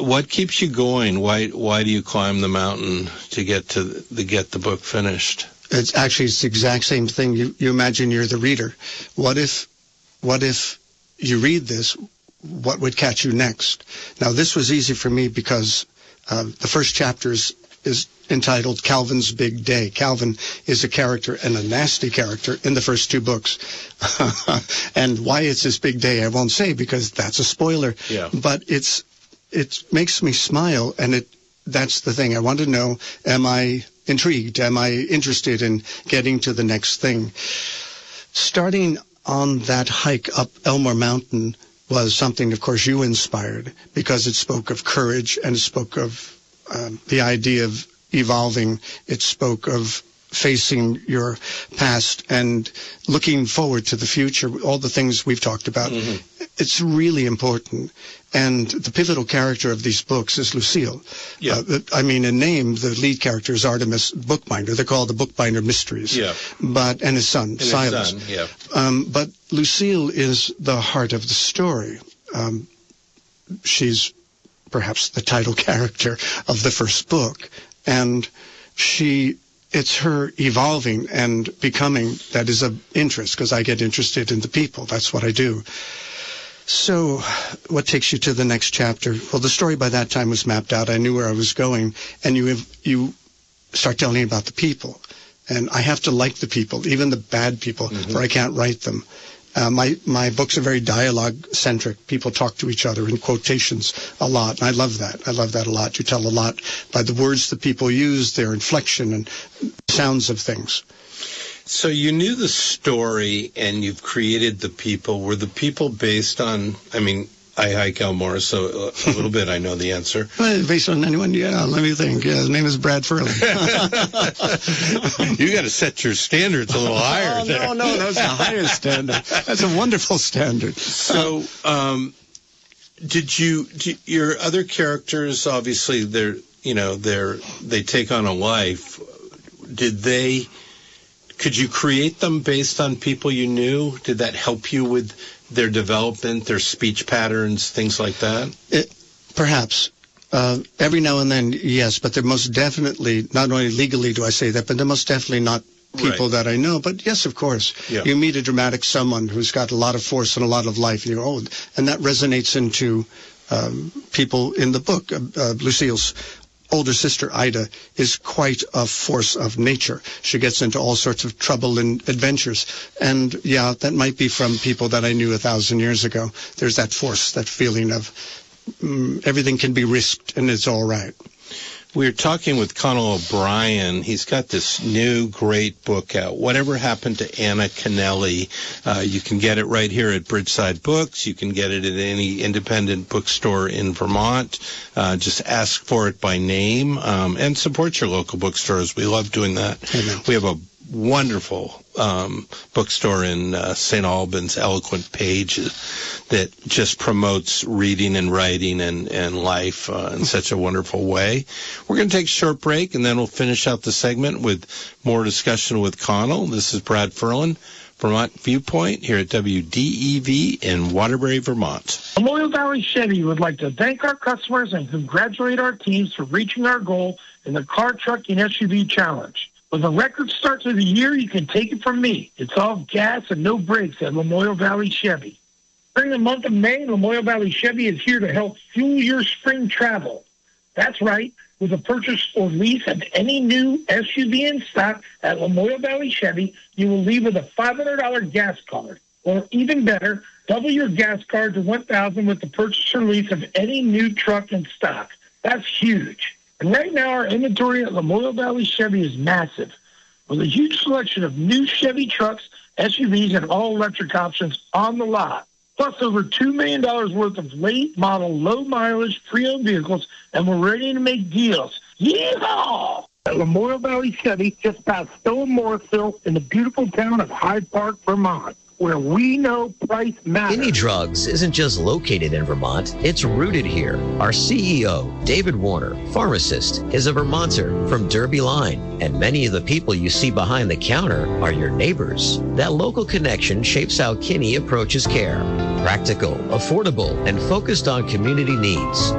What keeps you going? Why do you climb the mountain to get the book finished? It's the exact same thing. You imagine you're the reader. What if you read this? What would catch you next? Now, this was easy for me because the first chapter is entitled Calvin's Big Day. Calvin is a character, and a nasty character, in the first two books. And why it's his big day, I won't say, because that's a spoiler. Yeah. But it makes me smile, and that's the thing. I want to know, am I intrigued? Am I interested in getting to the next thing? Starting on that hike up Elmore Mountain was something, of course, you inspired, because it spoke of courage, and it spoke of the idea of evolving. It spoke of facing your past and looking forward to the future, all the things we've talked about. Mm-hmm. It's really important. And the pivotal character of these books is Lucille. Yeah. In name, the lead character is Artemis Bookbinder. They're called the Bookbinder Mysteries. Yeah. And his son, Silas. But Lucille is the heart of the story. She's perhaps the title character of the first book. And it's her evolving and becoming that is of interest, because I get interested in the people. That's what I do. So what takes you to the next chapter? Well, the story by that time was mapped out. I knew where I was going. And you start telling about the people. And I have to like the people, even the bad people, mm-hmm. or I can't write them. My books are very dialogue-centric. People talk to each other in quotations a lot, and I love that. I love that a lot. You tell a lot by the words that people use, their inflection, and sounds of things. So you knew the story, and you've created the people. Were the people based on, I hike Elmore, so a little bit I know the answer. Based on anyone? Yeah, let me think. Yeah, his name is Brad Furlan. You got to set your standards a little higher there. No, that's the highest standard. That's a wonderful standard. So, your other characters, obviously, they take on a life. Could you create them based on people you knew? Did that help you with their development, their speech patterns, things like that? Perhaps. Every now and then, yes, but they're most definitely, not only legally do I say that, but they're most definitely not people that I know. But yes, of course. Yeah. You meet a dramatic someone who's got a lot of force and a lot of life, and and that resonates into people in the book. Lucille's older sister, Ida, is quite a force of nature. She gets into all sorts of trouble and adventures. And, yeah, that might be from people that I knew 1,000 years ago. There's that force, that feeling of everything can be risked and it's all right. We're talking with Conall O'Brien. He's got this new great book out, Whatever Happened to Anna Kennelly. You can get it right here at Bridgeside Books. You can get it at any independent bookstore in Vermont. Just ask for it by name and support your local bookstores. We love doing that. Amen. We have a wonderful bookstore in St. Albans, Eloquent Pages, that just promotes reading and writing and life in such a wonderful way. We're going to take a short break, and then we'll finish out the segment with more discussion with Conall. This is Brad Furlan, Vermont Viewpoint, here at WDEV in Waterbury, Vermont. Lamoille Valley Chevy would like to thank our customers and congratulate our teams for reaching our goal in the Car, Truck, and SUV Challenge. With a record start to the year, you can take it from me. It's all gas and no brakes at Lamoille Valley Chevy. During the month of May, Lamoille Valley Chevy is here to help fuel your spring travel. That's right. With a purchase or lease of any new SUV in stock at Lamoille Valley Chevy, you will leave with a $500 gas card. Or even better, double your gas card to $1,000 with the purchase or lease of any new truck in stock. That's huge. And right now, our inventory at Lamoille Valley Chevy is massive, with a huge selection of new Chevy trucks, SUVs, and all-electric options on the lot. Plus over $2 million worth of late-model, low-mileage, pre-owned vehicles, and we're ready to make deals. Yeehaw! At Lamoille Valley Chevy, just past Stowe and Morrisville, in the beautiful town of Hyde Park, Vermont, where we know price matters. Indie Drugs isn't just located in Vermont, it's rooted here. Our CEO, David Warner, pharmacist, is a Vermonter from Derby Line, and many of the people you see behind the counter are your neighbors. That local connection shapes how Kinney approaches care. Practical, affordable, and focused on community needs.